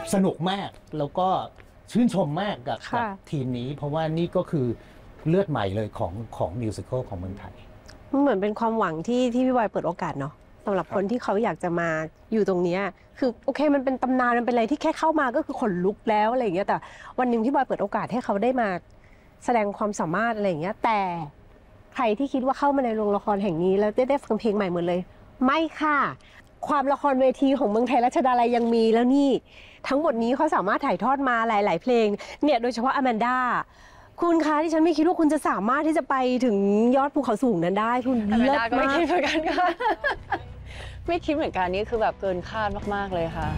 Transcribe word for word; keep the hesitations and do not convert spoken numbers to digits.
สนุกมากแล้วก็ชื่นชมมากกับทีมนี้เพราะว่านี่ก็คือเลือดใหม่เลยของของมิวสิควลของเมืองไทยมันเหมือนเป็นความหวังที่ที่พี่บอยเปิดโอกาสเนาะสำหรับคนที่เขาอยากจะมาอยู่ตรงนี้คือโอเคมันเป็นตำนานมันเป็นอะไรที่แค่เข้ามาก็คือขนลุกแล้วอะไรอย่างเงี้ยแต่วันหนึ่งพี่บอยเปิดโอกาสให้เขาได้มาแสดงความสามารถอะไรอย่างเงี้ยแต่ใครที่คิดว่าเข้ามาในโรงละครแห่งนี้แล้วได้ได้ฟังเพลงใหม่หมดเลยไม่ค่ะความละครเวทีของเมืองไทยรัชดาลัยยังมีแล้วนี่ทั้งหมดนี้เขาสามารถถ่ายทอดมาหลายๆเพลงเนี่ยโดยเฉพาะอแมนด้าคุณคะที่ฉันไม่คิดว่าคุณจะสามารถที่จะไปถึงยอดภูเขาสูงนั้นได้คุณเลิศมากไม่คิดเหมือนกันค่ะไม่คิดเหมือนกันนี่คือแบบเกินคาดมากๆเลยค่ะ